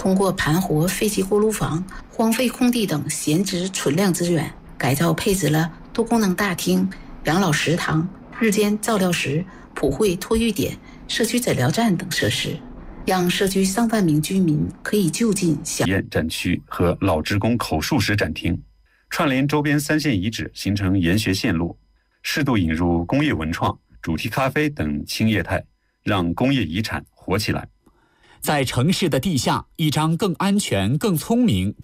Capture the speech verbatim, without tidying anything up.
通过盘活废弃锅炉房、荒废空地等闲置存量资源，改造配置了多功能大厅、养老食堂、日间照料室、普惠托育点、社区诊疗站等设施，让社区上万名居民可以就近享验展区和老职工口述史展厅，串联周边三线遗址，形成研学线路，适度引入工业文创、主题咖啡等轻业态，让工业遗产活起来。 在城市的地下，一张更安全、更聪明、